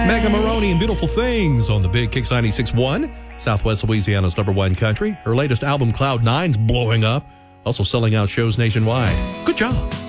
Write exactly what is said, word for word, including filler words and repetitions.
Megan Maroney and Beautiful Things on the Big Kicks ninety-six point one, Southwest Louisiana's number one country. Her latest album, Cloud Nine's blowing up, also selling out shows nationwide. Good job.